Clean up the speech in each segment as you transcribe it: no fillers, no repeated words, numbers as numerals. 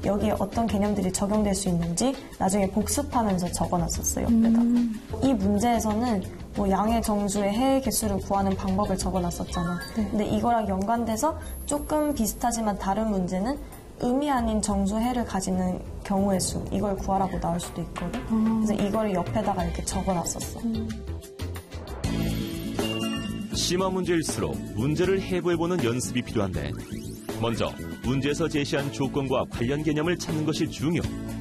여기에 어떤 개념들이 적용될 수 있는지 나중에 복습하면서 적어놨었어, 옆에다. 이 문제에서는 뭐 양의 정수의 해의 개수를 구하는 방법을 적어놨었잖아. 네. 근데 이거랑 연관돼서 조금 비슷하지만 다른 문제는 음이 아닌 정수 해를 가지는 경우의 수, 이걸 구하라고 나올 수도 있거든. 그래서 이거를 옆에다가 이렇게 적어놨었어. 심화 문제일수록 문제를 해부해보는 연습이 필요한데 먼저 문제에서 제시한 조건과 관련 개념을 찾는 것이 중요.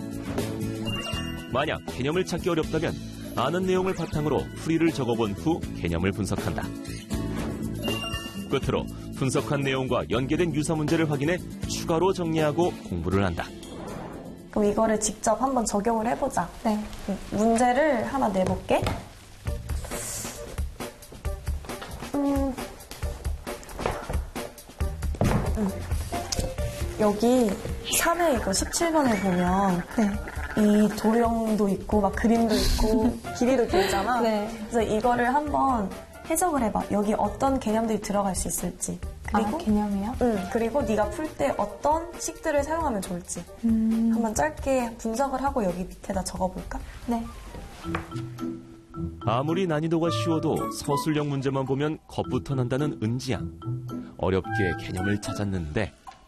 만약 개념을 찾기 어렵다면 아는 내용을 바탕으로 풀이를 적어본 후 개념을 분석한다. 끝으로 분석한 내용과 연계된 유사 문제를 확인해 추가로 정리하고 공부를 한다. 그럼 이거를 직접 한번 적용을 해보자. 네. 문제를 하나 내볼게. 여기 3회 이거 17번에 보면 이 도형도 있고 막 그림도 있고 길이도 길잖아. 네. 그래서 이거를 한번 해석을 해봐. 여기 어떤 개념들이 들어갈 수 있을지. 그리고 개념이요? 그리고 네가 풀 때 어떤 식들을 사용하면 좋을지 한번 짧게 분석을 하고 여기 밑에다 적어볼까? 네. 아무리 난이도가 쉬워도 서술형 문제만 보면 겁부터 난다는 은지양. 어렵게 개념을 찾았는데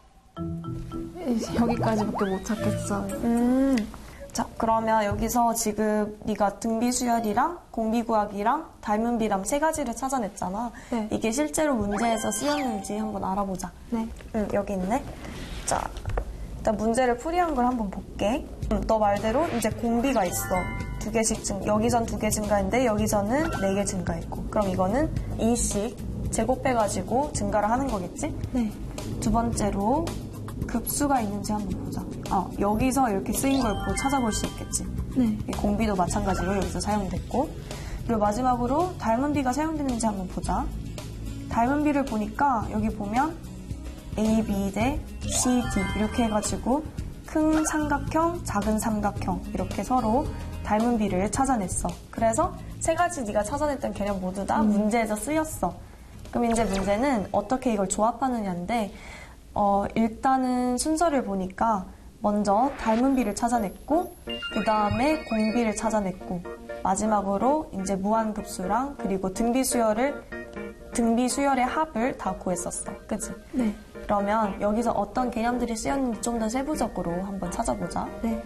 여기까지밖에 못 찾겠어요. 자, 그러면 여기서 지금 네가 등비수열이랑 공비구하기랑 닮은비람 세 가지를 찾아냈잖아. 네. 이게 실제로 문제에서 쓰였는지 한번 알아보자. 네. 여기 있네. 자, 일단 문제를 풀이한 걸 한번 볼게. 너 말대로 이제 공비가 있어. 2개씩 여기선 2개 증가인데 여기서는 4개 증가했고. 그럼 이거는 2씩 제곱해가지고 증가를 하는 거겠지? 네. 두 번째로 급수가 있는지 한번 보자. 여기서 이렇게 쓰인 걸 찾아볼 수 있겠지. 네. 공비도 마찬가지로 여기서 사용됐고. 그리고 마지막으로 닮은비가 사용됐는지 한번 보자. 닮은비를 보니까 여기 보면 A, B 대 C, D 이렇게 해가지고 큰 삼각형, 작은 삼각형 이렇게 서로 닮은비를 찾아냈어. 그래서 세 가지 네가 찾아냈던 개념 모두 다 문제에서 쓰였어. 그럼 이제 문제는 어떻게 이걸 조합하느냐인데 일단은 순서를 보니까 먼저 닮은비를 찾아냈고 그 다음에 공비를 찾아냈고 마지막으로 이제 무한급수랑 그리고 등비수열의 합을 다 구했었어. 그치? 네. 그러면 여기서 어떤 개념들이 쓰였는지 좀 더 세부적으로 한번 찾아보자. 네.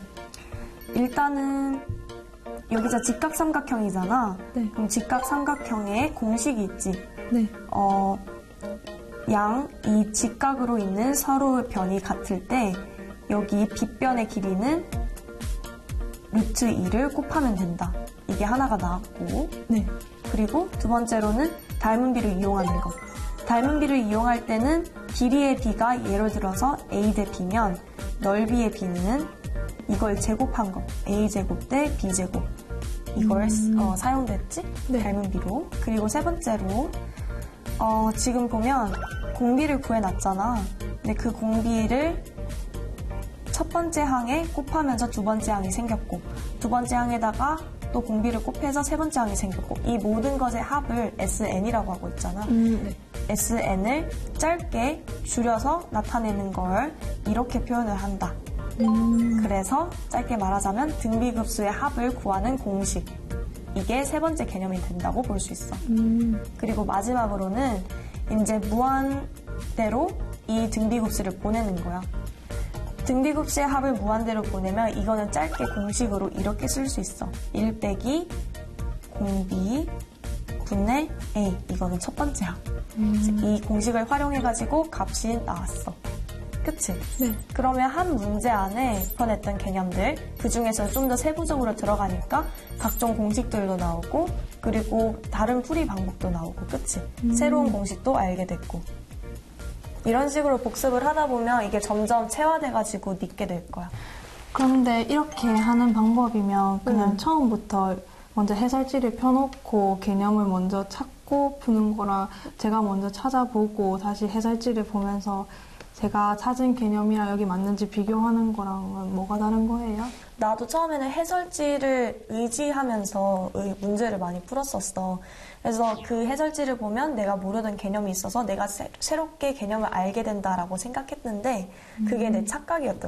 일단은 여기서 직각삼각형이잖아. 네. 그럼 직각삼각형에 공식이 있지. 네. 이 직각으로 있는 서로의 변이 같을 때 여기 빗변의 길이는 루트 2를 곱하면 된다. 이게 하나가 나왔고 네. 그리고 두 번째로는 닮은비를 이용하는 것. 닮은비를 이용할 때는 길이의 b가 예를 들어서 a 대 b면 넓이의 b는 이걸 제곱한 거. a제곱 대 b제곱. 이걸 사용됐지? 네. 닮은비로. 그리고 세 번째로 지금 보면 공비를 구해놨잖아. 근데 그 공비를 첫 번째 항에 곱하면서 두 번째 항이 생겼고 두 번째 항에다가 또 공비를 곱해서 세 번째 항이 생겼고 이 모든 것의 합을 SN이라고 하고 있잖아. 네. SN을 짧게 줄여서 나타내는 걸 이렇게 표현을 한다. 그래서 짧게 말하자면 등비급수의 합을 구하는 공식. 이게 세 번째 개념이 된다고 볼 수 있어. 그리고 마지막으로는 이제 무한대로 이 등비급수를 보내는 거야. 등비급수의 합을 무한대로 보내면 이거는 짧게 공식으로 이렇게 쓸 수 있어. 1 빼기 공비 분의 A. 이거는 첫 번째 항. 이 공식을 활용해가지고 값이 나왔어. 그치? 네. 그러면 한 문제 안에 짚어냈던 개념들 그 중에서 좀 더 세부적으로 들어가니까 각종 공식들도 나오고 그리고 다른 풀이 방법도 나오고 그치? 새로운 공식도 알게 됐고 이런 식으로 복습을 하다 보면 이게 점점 체화돼가지고 잊게 될 거야. 그런데 이렇게 하는 방법이면 그냥 처음부터 먼저 해설지를 펴놓고 개념을 먼저 찾고 푸는 거랑 제가 먼저 찾아보고 다시 해설지를 보면서 제가 찾은 개념이랑 여기 맞는지 비교하는 거랑은 뭐가 다른 거예요? 나도 처음에는 해설지를 의지하면서 문제를 많이 풀었었어. 그래서 그 해설지를 보면 내가 모르던 개념이 있어서 내가 새롭게 개념을 알게 된다라고 생각했는데 그게 내 착각이었던